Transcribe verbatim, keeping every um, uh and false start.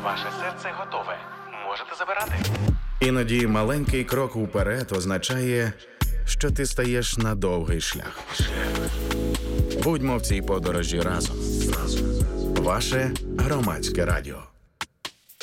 Ваше серце готове. Можете забирати. Іноді маленький крок уперед означає, що ти стаєш на довгий шлях. Будьмо в цій подорожі разом. Ваше громадське радіо.